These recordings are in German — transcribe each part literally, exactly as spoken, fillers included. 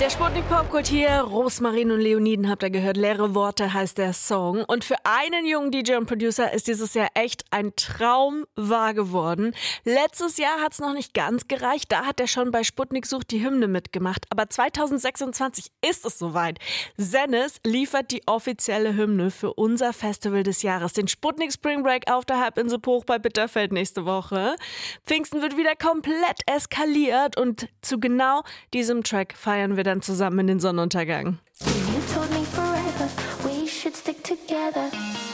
Der Sputnik Popkult hier, Rosmarin und Leoniden habt ihr gehört, leere Worte heißt der Song. Und für einen jungen D J und Producer ist dieses Jahr echt ein Traum wahr geworden. Letztes Jahr hat's noch nicht ganz gereicht, da hat er schon bei Sputnik sucht die Hymne mitgemacht. Aber zwanzig sechsundzwanzig ist es soweit. Sennes liefert die offizielle Hymne für unser Festival des Jahres, den Sputnik Spring Break auf der Halbinsel Bruch bei Bitterfeld nächste Woche. Pfingsten wird wieder komplett eskaliert und zu genau diesem Track feiern wir dann zusammen in den Sonnenuntergang. You told me forever we should stick together.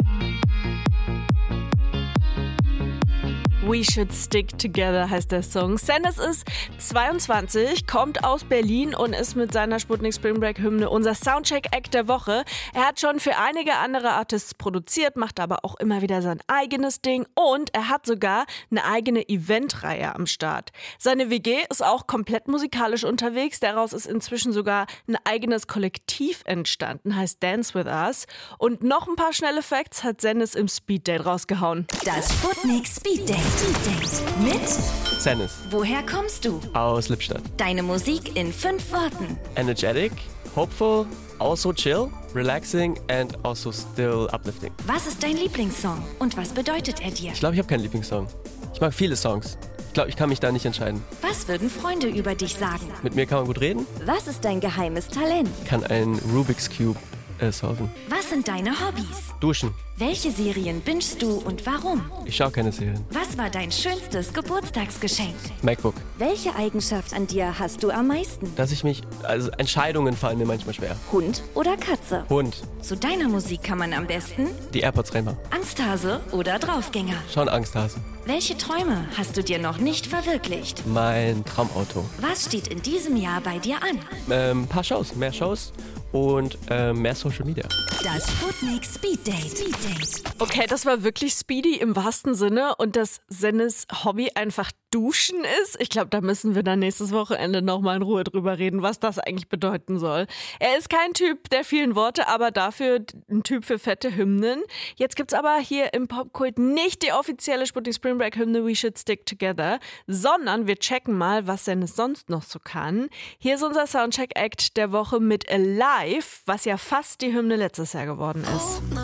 We Should Stick Together heißt der Song. Sennes ist zweiundzwanzig, kommt aus Berlin und ist mit seiner Sputnik Spring Break Hymne unser Soundcheck-Act der Woche. Er hat schon für einige andere Artists produziert, macht aber auch immer wieder sein eigenes Ding und er hat sogar eine eigene Eventreihe am Start. Seine W G ist auch komplett musikalisch unterwegs, daraus ist inzwischen sogar ein eigenes Kollektiv entstanden, heißt Dance With Us. Und noch ein paar schnelle Facts hat Sennes im Speeddate rausgehauen. Das Sputnik Speed Date. Mit Sennes. Woher kommst du? Aus Lippstadt. Deine Musik in fünf Worten. Energetic, hopeful, also chill, relaxing and also still uplifting. Was ist dein Lieblingssong und was bedeutet er dir? Ich glaube, ich habe keinen Lieblingssong. Ich mag viele Songs. Ich glaube, ich kann mich da nicht entscheiden. Was würden Freunde über dich sagen? Mit mir kann man gut reden. Was ist dein geheimes Talent? Ich kann einen Rubik's Cube äh, solven. Was sind deine Hobbys? Duschen. Welche Serien bingest du und warum? Ich schaue keine Serien. Was war dein schönstes Geburtstagsgeschenk? MacBook. Welche Eigenschaft an dir hast du am meisten? Dass ich mich, also Entscheidungen fallen mir manchmal schwer. Hund oder Katze? Hund. Zu deiner Musik kann man am besten Die AirPods reinmachen. Angsthase oder Draufgänger? Schon Angsthase. Welche Träume hast du dir noch nicht verwirklicht? Mein Traumauto. Was steht in diesem Jahr bei dir an? Ähm, ein paar Shows, mehr Shows und ähm, mehr Social Media. Das Sputnik Speed Date. Speed Date. Okay, das war wirklich speedy im wahrsten Sinne und dass Sennes Hobby einfach Duschen ist. Ich glaube, da müssen wir dann nächstes Wochenende nochmal in Ruhe drüber reden, was das eigentlich bedeuten soll. Er ist kein Typ der vielen Worte, aber dafür ein Typ für fette Hymnen. Jetzt gibt's aber hier im Popkult nicht die offizielle Sputnik Spring Break Hymne We Should Stick Together, sondern wir checken mal, was Sennes sonst noch so kann. Hier ist unser Soundcheck-Act der Woche mit Alive, was ja fast die Hymne letztes Jahr geworden ist.